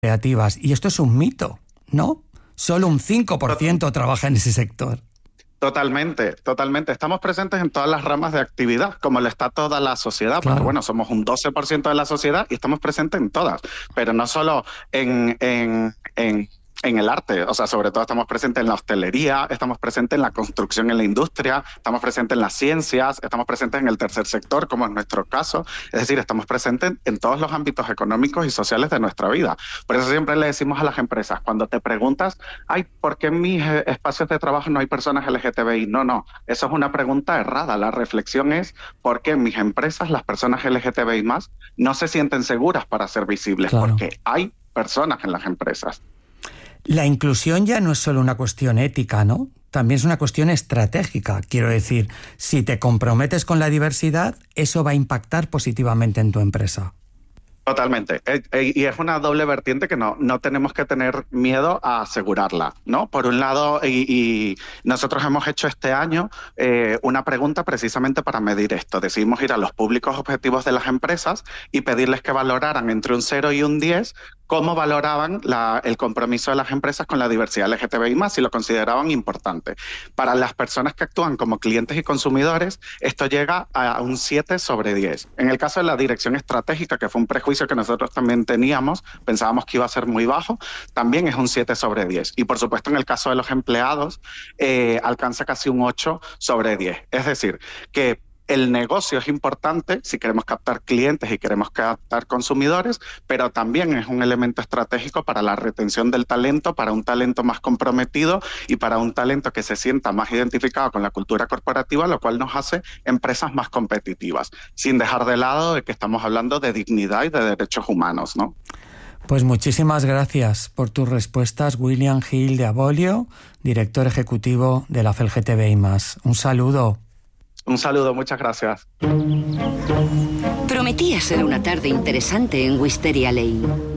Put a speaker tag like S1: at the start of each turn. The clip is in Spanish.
S1: creativas. Y esto es un mito, ¿no? Solo un 5% trabaja en ese sector.
S2: Totalmente, totalmente. Estamos presentes en todas las ramas de actividad, como lo está toda la sociedad,
S1: Claro.
S2: porque bueno, somos un 12% de la sociedad y estamos presentes en todas, pero no solo en el arte, o sea, sobre todo estamos presentes en la hostelería, estamos presentes en la construcción, en la industria, estamos presentes en las ciencias, estamos presentes en el tercer sector, como en nuestro caso, es decir, estamos presentes en todos los ámbitos económicos y sociales de nuestra vida. Por eso siempre le decimos a las empresas, cuando te preguntas, ay, ¿por qué en mis espacios de trabajo no hay personas LGTBI? No, eso es una pregunta errada. La reflexión es, ¿por qué en mis empresas las personas LGTBI más no se sienten seguras para ser visibles?
S1: Claro.
S2: Porque hay personas en las empresas.
S1: La inclusión ya no es solo una cuestión ética, ¿no? También es una cuestión estratégica. Quiero decir, si te comprometes con la diversidad, eso va a impactar positivamente en tu empresa.
S2: Totalmente. Y es una doble vertiente que no tenemos que tener miedo a asegurarla, ¿no? Por un lado, y nosotros hemos hecho este año una pregunta precisamente para medir esto. Decidimos ir a los públicos objetivos de las empresas y pedirles que valoraran entre un 0 y un 10 cómo valoraban el compromiso de las empresas con la diversidad LGTBI+, si lo consideraban importante. Para las personas que actúan como clientes y consumidores, esto llega a un 7 sobre 10. En el caso de la dirección estratégica, que fue un prejuicio que nosotros también teníamos, pensábamos que iba a ser muy bajo, también es un 7 sobre 10. Y por supuesto, en el caso de los empleados, alcanza casi un 8 sobre 10. Es decir, que el negocio es importante si queremos captar clientes y queremos captar consumidores, pero también es un elemento estratégico para la retención del talento, para un talento más comprometido y para un talento que se sienta más identificado con la cultura corporativa, lo cual nos hace empresas más competitivas, sin dejar de lado de que estamos hablando de dignidad y de derechos humanos, ¿no?
S1: Pues muchísimas gracias por tus respuestas, William Gil de Abolio, director ejecutivo de la FELGTBI+. Un saludo.
S2: Un saludo, muchas gracias.
S3: Prometía ser una tarde interesante en Wisteria Lane.